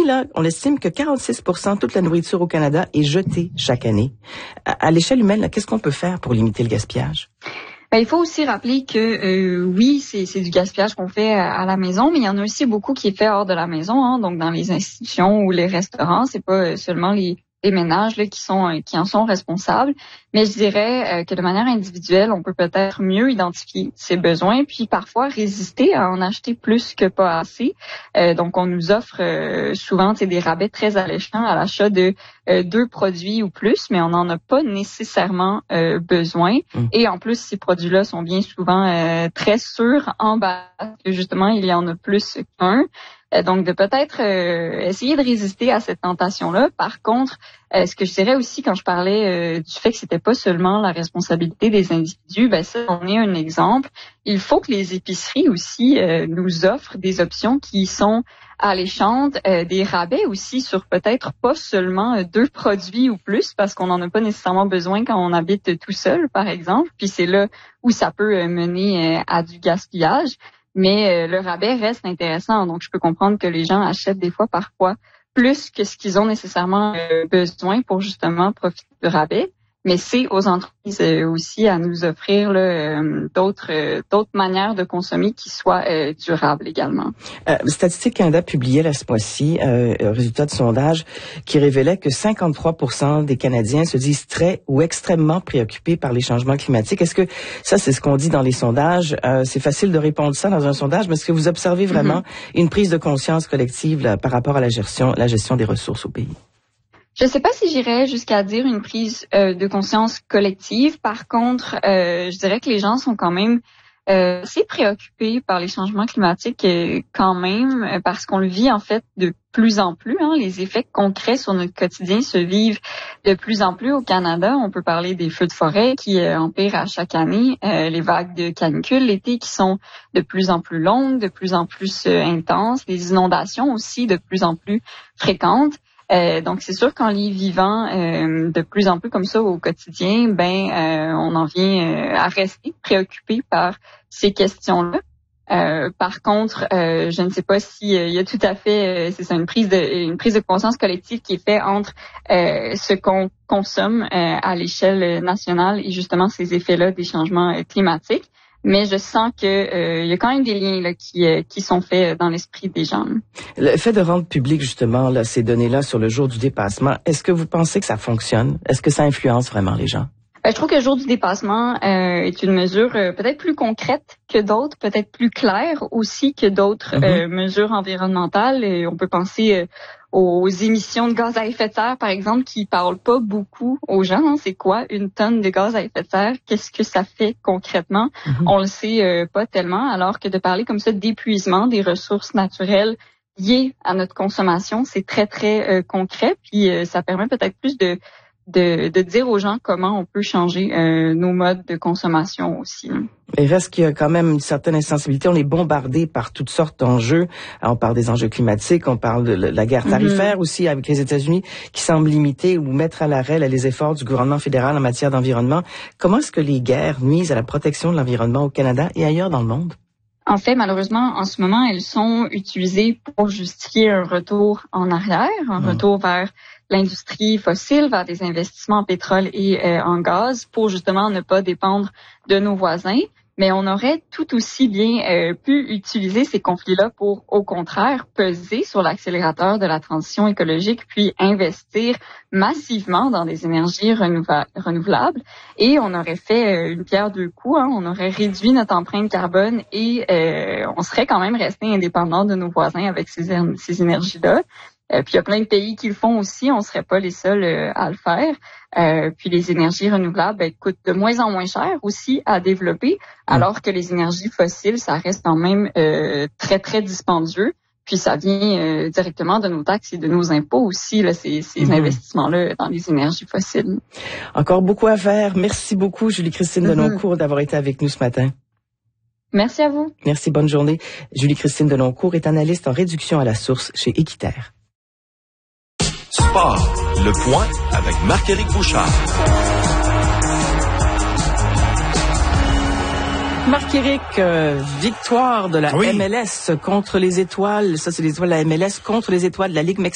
là, on estime que 46% de toute la nourriture au Canada est jetée chaque année. À l'échelle humaine, là, qu'est-ce qu'on peut faire pour limiter le gaspillage? Il faut aussi rappeler que oui, c'est du gaspillage qu'on fait à la maison, mais il y en a aussi beaucoup qui est fait hors de la maison, hein, donc dans les institutions ou les restaurants. C'est pas seulement les ménages là, qui en sont responsables. Mais je dirais que de manière individuelle, on peut peut-être mieux identifier ses besoins, puis parfois résister à en acheter plus que pas assez. Donc, on nous offre souvent des rabais très alléchants à l'achat de 2 produits ou plus, mais on n'en a pas nécessairement besoin. Et en plus, ces produits-là sont bien souvent très sûrs en base, que justement, il y en a plus qu'un. Donc, de peut-être essayer de résister à cette tentation-là. Par contre, ce que je dirais aussi quand je parlais du fait que c'était pas seulement la responsabilité des individus, ça, on est un exemple. Il faut que les épiceries aussi nous offrent des options qui sont alléchantes, des rabais aussi sur peut-être pas seulement 2 produits ou plus, parce qu'on n'en a pas nécessairement besoin quand on habite tout seul, par exemple. Puis c'est là où ça peut mener à du gaspillage. Mais le rabais reste intéressant, donc je peux comprendre que les gens achètent des fois parfois plus que ce qu'ils ont nécessairement besoin pour justement profiter du rabais. Mais c'est aux entreprises aussi à nous offrir d'autres manières de consommer qui soient durables également. Statistique Canada publiait ce mois-ci un résultat de sondage qui révélait que 53% des Canadiens se disent très ou extrêmement préoccupés par les changements climatiques. Est-ce que ça, c'est ce qu'on dit dans les sondages? C'est facile de répondre ça dans un sondage, mais est-ce que vous observez vraiment une prise de conscience collective là, par rapport à la gestion des ressources au pays? Je ne sais pas si j'irais jusqu'à dire une prise de conscience collective. Par contre, je dirais que les gens sont quand même assez préoccupés par les changements climatiques quand même, parce qu'on le vit en fait de plus en plus. Hein, les effets concrets sur notre quotidien se vivent de plus en plus au Canada. On peut parler des feux de forêt qui empirent à chaque année, les vagues de canicule l'été qui sont de plus en plus longues, de plus en plus intenses, les inondations aussi de plus en plus fréquentes. Donc, c'est sûr qu'en les vivant de plus en plus comme ça au quotidien, on en vient à rester préoccupé par ces questions-là. Par contre, je ne sais pas si il y a tout à fait, c'est ça, une prise de conscience collective qui est faite entre ce qu'on consomme à l'échelle nationale et justement ces effets-là des changements climatiques. Mais je sens que y a quand même des liens là qui sont faits dans l'esprit des gens. Le fait de rendre public justement là, ces données-là sur le jour du dépassement, est-ce que vous pensez que ça fonctionne? Est-ce que ça influence vraiment les gens? Je trouve que le jour du dépassement est une mesure peut-être plus concrète que d'autres, peut-être plus claire aussi que d'autres mesures environnementales. Et on peut penser aux émissions de gaz à effet de serre, par exemple, qui parlent pas beaucoup aux gens. Hein. C'est quoi une tonne de gaz à effet de serre? Qu'est-ce que ça fait concrètement? On le sait pas tellement, alors que de parler comme ça d'épuisement des ressources naturelles liées à notre consommation, c'est très, très concret. Puis ça permet peut-être plus de dire aux gens comment on peut changer nos modes de consommation aussi. Il reste qu'il y a quand même une certaine insensibilité. On est bombardé par toutes sortes d'enjeux. On parle des enjeux climatiques, on parle de la guerre tarifaire aussi avec les États-Unis qui semble limiter ou mettre à l'arrêt les efforts du gouvernement fédéral en matière d'environnement. Comment est-ce que les guerres nuisent à la protection de l'environnement au Canada et ailleurs dans le monde? En fait, malheureusement, en ce moment, elles sont utilisées pour justifier un retour en arrière, un retour vers l'industrie fossile, vers des investissements en pétrole et en gaz, pour justement ne pas dépendre de nos voisins. Mais on aurait tout aussi bien pu utiliser ces conflits-là pour, au contraire, peser sur l'accélérateur de la transition écologique, puis investir massivement dans des énergies renouvelables. Et on aurait fait une pierre deux coups. Hein. On aurait réduit notre empreinte carbone et on serait quand même resté indépendant de nos voisins avec ces énergies-là. Puis il y a plein de pays qui le font aussi, on serait pas les seuls à le faire. Puis les énergies renouvelables coûtent de moins en moins cher aussi à développer, alors que les énergies fossiles, ça reste quand même très, très dispendieux. Puis ça vient directement de nos taxes et de nos impôts aussi, là, ces investissements-là dans les énergies fossiles. Encore beaucoup à faire. Merci beaucoup, Julie-Christine Denoncourt, d'avoir été avec nous ce matin. Merci à vous. Merci, bonne journée. Julie-Christine Denoncourt est analyste en réduction à la source chez Équiterre. Sport, le point avec Marc-Éric Bouchard. Marc-Éric, victoire de la MLS contre les Étoiles. Ça, c'est les Étoiles de la MLS contre les Étoiles de la Ligue mexicaine.